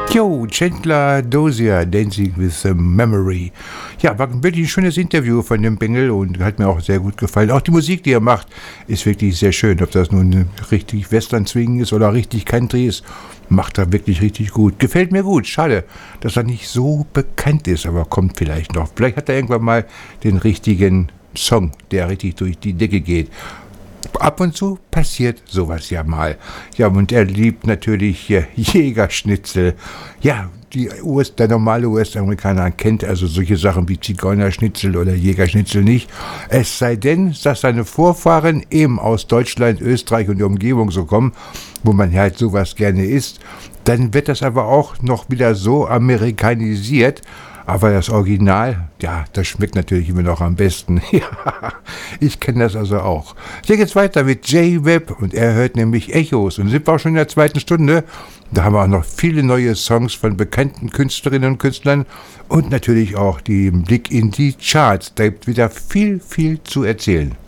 Jo, Chandler Dozier, Dancing with the Memory. Ja, war wirklich ein schönes Interview von dem Bengel und hat mir auch sehr gut gefallen. Auch die Musik, die er macht, ist wirklich sehr schön. Ob das nun richtig Western-Swing ist oder richtig Country ist, macht er wirklich richtig gut. Gefällt mir gut. Schade, dass er nicht so bekannt ist, aber kommt vielleicht noch. Vielleicht hat er irgendwann mal den richtigen Song, der richtig durch die Decke geht. Ab und zu passiert sowas ja mal. Ja, und er liebt natürlich Jägerschnitzel. Ja, der normale US-Amerikaner kennt also solche Sachen wie Zigeunerschnitzel oder Jägerschnitzel nicht. Es sei denn, dass seine Vorfahren eben aus Deutschland, Österreich und der Umgebung so kommen, wo man halt sowas gerne isst. Dann wird das aber auch noch wieder so amerikanisiert. Aber das Original, ja, das schmeckt natürlich immer noch am besten. Ja, ich kenne das also auch. Hier geht's weiter mit Jay Webb und er hört nämlich Echos. Und sind wir auch schon in der zweiten Stunde. Da haben wir auch noch viele neue Songs von bekannten Künstlerinnen und Künstlern und natürlich auch den Blick in die Charts. Da gibt wieder viel zu erzählen.